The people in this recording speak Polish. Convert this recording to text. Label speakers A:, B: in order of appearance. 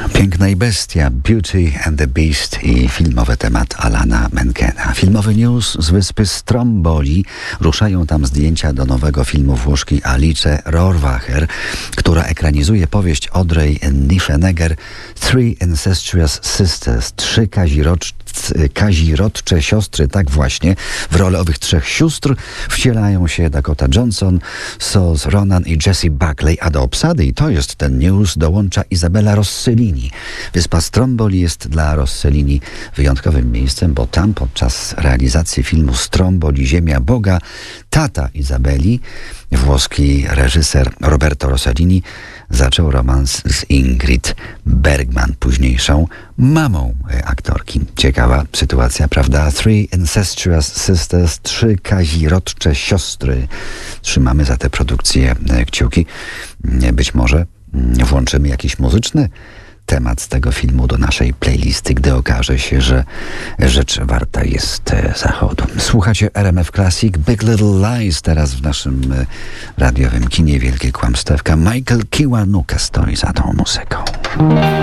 A: Piękna i bestia, Beauty and the Beast i filmowy temat Alana Menkena. Filmowy news z wyspy Stromboli. Ruszają tam zdjęcia do nowego filmu włoskiej Alice Rohrwacher, która ekranizuje powieść Audrey Niffenegger Three Incestuous Sisters, trzy kazirodcze siostry. Tak właśnie, w rolę owych trzech sióstr wcielają się Dakota Johnson, Saoirse Ronan i Jessie Buckley, a do obsady, i to jest ten news, dołącza Isabella Rossellini. Wyspa Stromboli jest dla Rossellini wyjątkowym miejscem, bo tam podczas realizacji filmu Stromboli, Ziemia Boga, tata Izabeli, włoski reżyser Roberto Rossellini, zaczął romans z Ingrid Bergman, późniejszą mamą aktorki. Ciekawa sytuacja, prawda? Three Incestuous Sisters, trzy kazirodcze siostry. Trzymamy za tę produkcję kciuki. Być może włączymy jakiś muzyczny temat z tego filmu do naszej playlisty, gdy okaże się, że rzecz warta jest zachodu. Słuchacie RMF Classic, Big Little Lies, teraz w naszym radiowym kinie. Wielkie kłamstewka. Michael Kiwanuka stoi za tą muzyką.